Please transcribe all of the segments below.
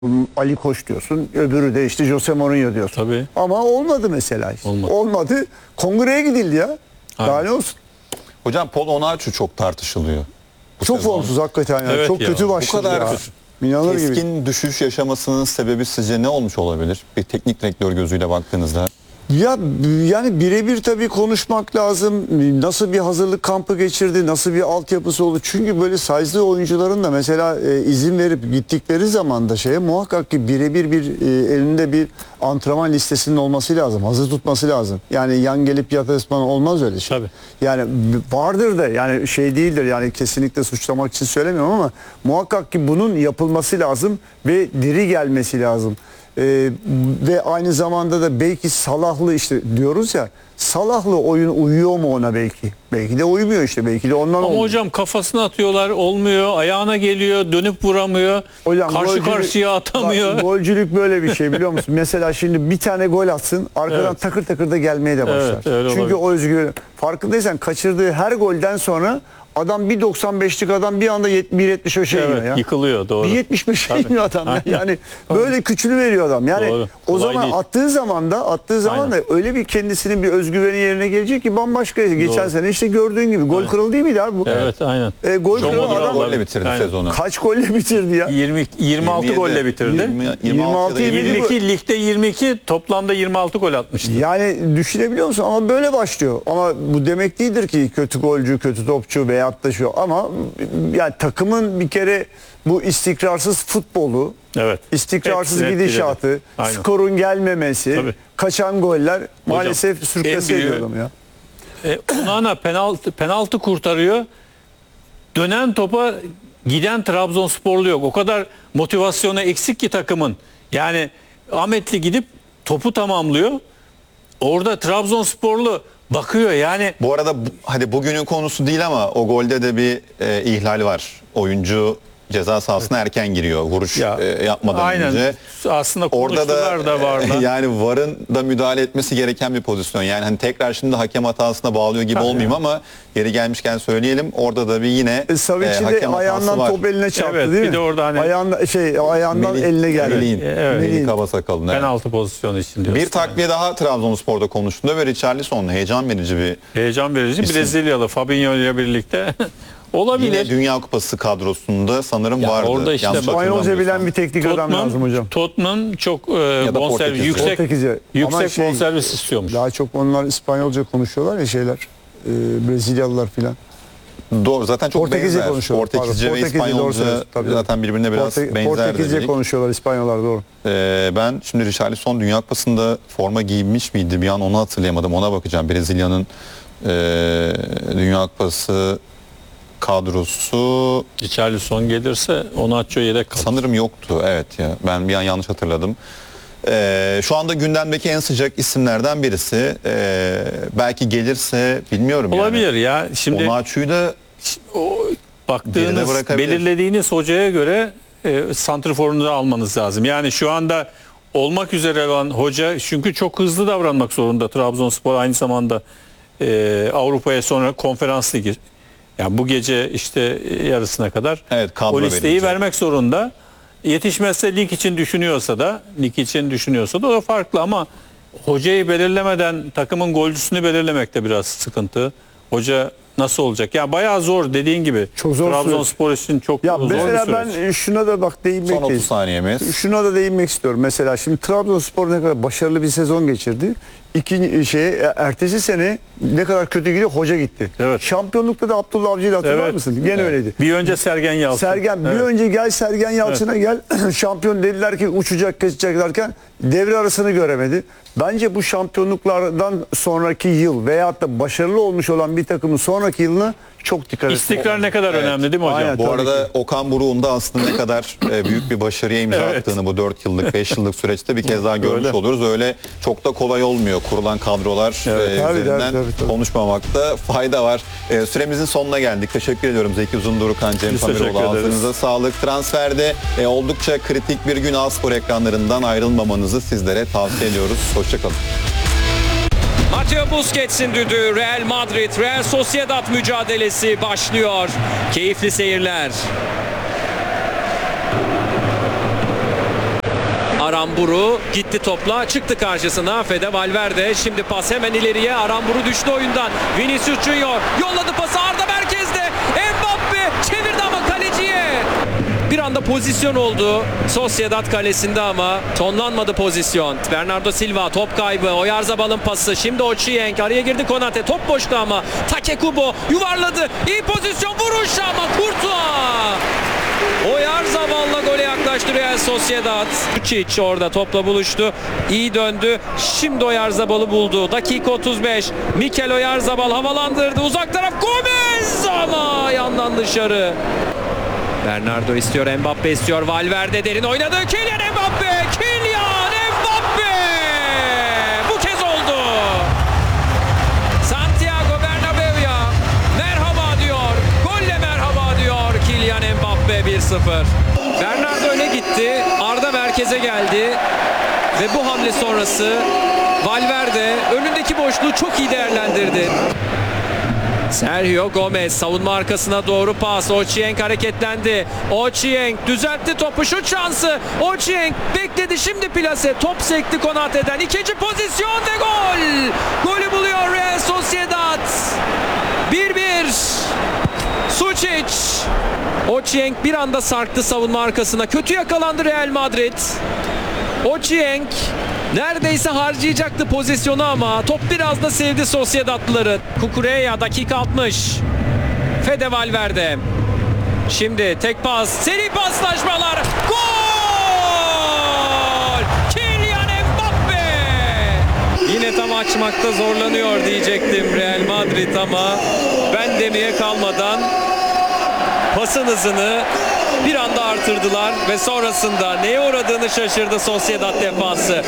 Ali Koç diyorsun, öbürü de işte Jose Mourinho diyorsun. Tabii. Ama olmadı mesela. Olmadı. Kongreye gidildi ya. Aynen. Daha ne olsun? Hocam Paul Onuachu çok tartışılıyor. Çok sezon. formsuz hakikaten ya. Evet çok ya. kötü Bu başladı kadar ya. İnanılır gibi. keskin düşüş yaşamasının sebebi sizce ne olmuş olabilir? Bir teknik direktör gözüyle baktığınızda. Ya yani birebir tabii konuşmak lazım. Nasıl bir hazırlık kampı geçirdi, nasıl bir altyapısı oldu. Çünkü böyle size'lı oyuncuların da mesela izin verip gittikleri zaman da muhakkak ki birebir elinde bir antrenman listesinin olması lazım. Hazır tutması lazım. Yani yan gelip yat ısman olmaz öyle şey. Tabii. Yani vardır da yani şey değildir yani kesinlikle suçlamak için söylemiyorum ama muhakkak ki bunun yapılması lazım ve diri gelmesi lazım. Ve aynı zamanda da belki Salahlı işte diyoruz ya, Salahlı oyun uyuyor mu ona belki? Belki de uymuyor işte, belki de ondan Ama olmuyor. hocam kafasına atıyorlar, olmuyor, ayağına geliyor, dönüp vuramıyor, Hocam, karşıya atamıyor. Bak, golcülük böyle bir şey biliyor musun? Mesela şimdi bir tane gol atsın, arkadan Evet. takır takır da gelmeye de başlar. Evet, öyle Çünkü olabilir. o özgüven. Farkındaysan kaçırdığı her golden sonra adam 1.95'lik adam bir anda 1.75'e iniyor Evet, ya. yıkılıyor, doğru. 1.75'e Tabii. iniyor adam. Aynen. Yani böyle küçülü veriyor adam. Yani Doğru. o Kolay zaman değil. attığı zaman da Aynen. öyle bir kendisinin bir özgüveni yerine gelecek ki bambaşka. Geçen Doğru. sene işte gördüğün gibi gol kralı değil miydi abi bu? Evet, aynen. Gol Çok kralı modern adam gol. Golle bitirdi Aynen. sezonu. kaç golle bitirdi ya? 26 27, golle bitirdi. 26 26 22 ligde 22, toplamda 26 gol atmıştı. Yani düşünebiliyor musun? Ama böyle başlıyor. Ama bu demek değildir ki kötü golcü, kötü topçu veyahut da şu. Ama yani takımın bir kere bu istikrarsız futbolu, Evet. istikrarsız Hepsini gidişatı, etkiledi. Aynen. skorun gelmemesi, Tabii. kaçan goller maalesef en sürklase büyüğü- ediyor adamı ya. Onana penaltı kurtarıyor. Dönen topa giden Trabzonsporlu yok. O kadar motivasyonu eksik ki takımın. Yani Ahmetli gidip topu tamamlıyor. Orada Trabzonsporlu bakıyor yani. Bu arada hadi bugünün konusu değil ama o golde de bir ihlal var. Oyuncu ceza sahasına erken giriyor vuruş yapmadan aynen. önce. Aslında Orada konuştular da vardı. yani VAR'ın da müdahale etmesi gereken bir pozisyon. Yani hani tekrar şimdi hakem hatasına bağlıyor gibi olmayayım ama yeri gelmişken söyleyelim. Orada da bir yine Savic'in de hakem hatası ayağından var. top eline çarptı Evet, değil bir mi? de orada hani- Ayağından Melih- eline geldi. Melih'in, Evet. Melih Kabasakalın. Evet. Penaltı pozisyonu için diyorsun. Bir takviye daha Trabzonspor'da konuştuğunda ve Richarlison heyecan verici bir Heyecan verici. İsim. Brezilyalı Fabinho ile birlikte olabilir. yine Dünya Kupası kadrosunda sanırım Ya vardı. orada işte Yanlış İspanyolca hatırlamıyorsam. bilen bir teknik adam lazım hocam. Tottenham çok da bonservis, Portekizce. yüksek Portekizce. Ama bonservis istiyormuş. daha çok onlar İspanyolca konuşuyorlar ya şeyler. Brezilyalılar filan. Doğru, zaten çok Portekizce benzer. konuşuyorlar. Portekizce Pardon, ve Portekizce, doğru İspanyolca söylüyorsun. Tabii. zaten birbirine biraz benzer Portekizce dedik. konuşuyorlar İspanyollar, doğru. Ben şimdi Richarlison Dünya Kupası'nda forma giymiş miydi? Bir an onu hatırlayamadım. Ona bakacağım. Brezilya'nın Dünya Kupası kadrosu Richarlison gelirse Onaço yedek kalır. sanırım yoktu. Evet ya. Ben bir an yanlış hatırladım. Şu anda gündemdeki en sıcak isimlerden birisi. Belki gelirse bilmiyorum Olabilir ya. Şimdi Onaçu'yu da o Geride baktığınız, bırakabilir. belirlediğiniz hocaya göre santrforunu da almanız lazım. Yani şu anda olmak üzere olan hoca çünkü çok hızlı davranmak zorunda. Trabzonspor aynı zamanda Avrupa'ya sonra Konferans Ligi. Yani bu gece işte yarısına kadar Evet, kadro o listeyi verilecek. vermek zorunda. Yetişmezse lig için düşünüyorsa da o farklı ama hocayı belirlemeden takımın golcüsünü belirlemek de biraz sıkıntı. Hoca nasıl olacak? Ya bayağı zor dediğin gibi. Çok zor Trabzonspor için çok Ya zor bir mesela süreç. ben şuna da bak son değinmek 30 saniyemiz. Şuna da değinmek istiyorum. Mesela şimdi Trabzonspor ne kadar başarılı bir sezon geçirdi. Ertesi sene ne kadar kötü gidiyor, hoca gitti. Evet. Şampiyonlukta da Abdullah Avcı'yı hatırlar Evet. mısın? Gene öyleydi. Bir önce Sergen Yalçın. Sergen bir önce gel Sergen Yalçın'a gel şampiyon dediler ki uçacak kaçacak derken devre arasını göremedi. Bence bu şampiyonluklardan sonraki yıl veyahut da başarılı olmuş olan bir takımın sonraki yılına çok dikkat etmek. İstikrar ne kadar önemli değil mi hocam? Aynen. Bu Tabii arada Okan Buruk'un da aslında ne kadar büyük bir başarıya imza Evet. attığını bu 4 yıllık 5 yıllık süreçte bir kez daha görmüş Öyle. oluruz. Öyle çok da kolay olmuyor kurulan kadrolar üzerinden tabii. konuşmamakta fayda var. Süremizin sonuna geldik. Teşekkür ediyorum Zeki Uzundurukan, Cem Biz teşekkür Tamiroğlu. ederiz. Ağzınıza sağlık. Transferde oldukça kritik bir gün A-Spor ekranlarından ayrılmamanızı sizlere tavsiye ediyoruz. Hoşçakalın. Mateo Busquets'in düdüğü, Real Madrid, Real Sociedad mücadelesi başlıyor. Keyifli seyirler. Aramburu gitti topla, çıktı karşısına Fede Valverde. Şimdi pas hemen ileriye, Aramburu düştü oyundan. Vinicius Junior yolladı pası, Arda merkezde. Mbappe çevirdi ama kaleciye. Bir anda pozisyon oldu Sociedad kalesinde ama tonlanmadı pozisyon. Bernardo Silva top kaybı. Oyarzabal'ın pası. Şimdi Ochieng araya girdi, Konate. Top boştu ama. Takekubo yuvarladı. İyi pozisyon, vuruş ama Courtois. Oyarzabal'la gole yaklaştı Real Sociedad. Lucic orada topla buluştu. İyi döndü. Şimdi Oyarzabal'ı buldu. Dakika 35. Mikel Oyarzabal havalandırdı. Uzak taraf Gomez ama yandan dışarı. Bernardo istiyor, Mbappe istiyor. Valverde derin oynadı. Kylian Mbappe! Kylian Mbappe! Bu kez oldu. Santiago Bernabeu'ya merhaba diyor. Golle merhaba diyor Kylian Mbappe 1-0. Bernardo öne gitti. Arda merkeze geldi. Ve bu hamle sonrası Valverde önündeki boşluğu çok iyi değerlendirdi. Sergio Gomez savunma arkasına doğru pas. Ochieng hareketlendi. Ochieng düzeltti topu, şut şansı. Ochieng bekledi, şimdi plase. Top sekti Konate'den. İkinci pozisyon ve gol. Golü buluyor Real Sociedad. 1-1. Sučić. Ochieng bir anda sarktı savunma arkasına. Kötü yakalandı Real Madrid. Ochieng neredeyse harcayacaktı pozisyonu ama top biraz da sevdi Sociedadlıları. Cucurella dakika 60. Fede Valverde. Şimdi tek pas, seri paslaşmalar. Gol! Kylian Mbappe! Yine tam açmakta zorlanıyor diyecektim Real Madrid ama ben demeye kalmadan pasın hızını bir anda artırdılar ve sonrasında neye uğradığını şaşırdı Sociedad defansı.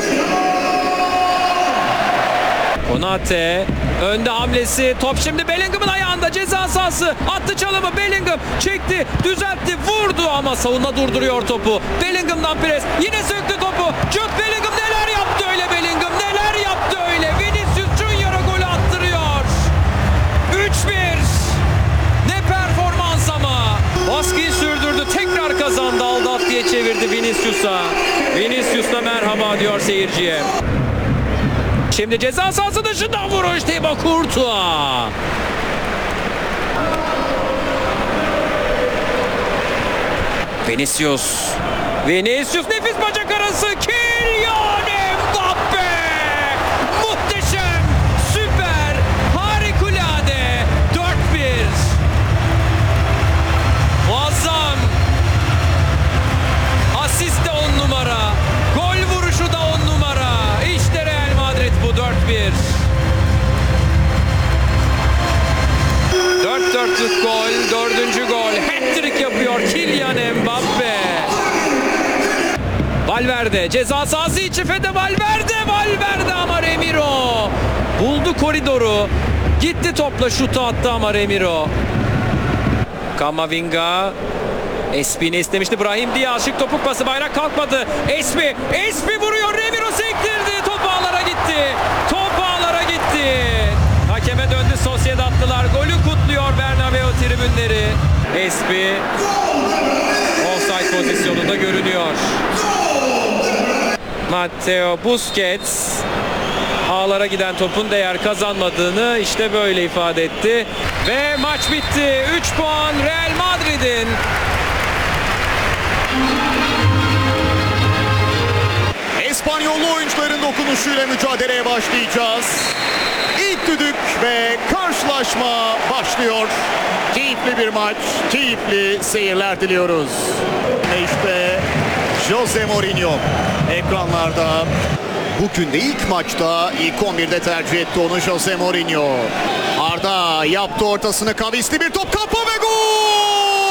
Konate önde hamlesi, top şimdi Bellingham'ın ayağında, ceza sahası, attı çalımı, Bellingham çekti, düzeltti, vurdu ama savunma durduruyor topu. Bellingham'dan pres, yine söktü topu. Jude Bellingham neler yaptı öyle, Bellingham neler yaptı öyle. Vinicius Junior'a golü attırıyor. 3-1. Ne performans ama. Baskıyı sürdürdü, tekrar kazandı, aldat diye çevirdi Vinicius'a. Vinicius'la merhaba diyor seyirciye. Şimdi ceza sahası dışından vuruş, Thibaut Courtois. Vinicius nefis bacak arası, Kylian Mbappe. Muhteşem, süper, harikulade. 4-1. Muazzam. Asist de 10 numara. Gol vuruşu da 10 numara. İşte Real Madrid bu 4-1. 4-4'lük gol, 4. gol. Hat-trick yapıyor Kylian Mbappe. Valverde ceza sahası içi, Fede Valverde ama Remiro buldu koridoru. Gitti topla, şutu attı ama Remiro. Kamavinga. Espi'ni istemişti Brahim Diaz. Şık topuk pası, bayrak kalkmadı. Espi vuruyor. Remiro sektirdi. Top ağlara gitti. Hakeme döndü Sociedadlılar. Golü kutluyor Bernabeu tribünleri. Espi offside pozisyonunda görünüyor. Matteo Busquets ağlara giden topun değer kazanmadığını işte böyle ifade etti. Ve maç bitti. 3 puan Real Madrid'in. İspanyollu oyuncuların dokunuşuyla mücadeleye başlayacağız. İlk düdük ve karşılaşma başlıyor. Keyifli bir maç, keyifli seyirler diliyoruz. Ve işte Jose Mourinho ekranlarda. Bugün de ilk maçta ilk 11'de tercih etti onu Jose Mourinho. Arda yaptı ortasını, kavisli bir top, kafa ve gol!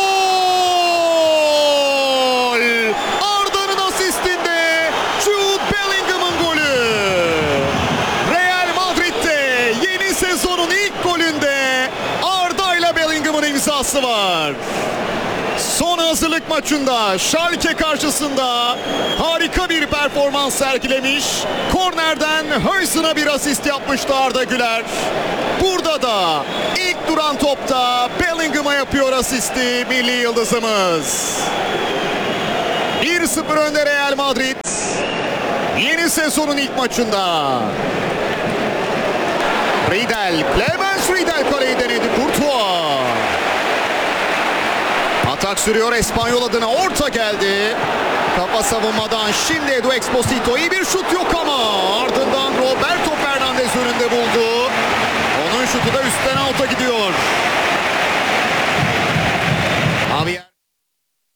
Arda'nın asistinde Jude Bellingham'ın golü. Real Madrid'de yeni sezonun ilk golünde Arda ile Bellingham'ın imzası var. Son hazırlık maçında Schalke karşısında harika bir performans sergilemiş. Kornerden Huijsen'a bir asist yapmıştı Arda Güler. Burada da ilk duran topta Bellingham'a yapıyor asisti milli yıldızımız. 1-0 önde Real Madrid. sezonun ilk maçında. Riedel, Clemens Riedel kaleyi denedi. Courtois. Atak sürüyor Espanyol adına, orta geldi. Kafa savunmadan şimdi Edu Exposito, iyi bir şut yok ama ardından Roberto Fernandes önünde buldu. Onun şutu da üstten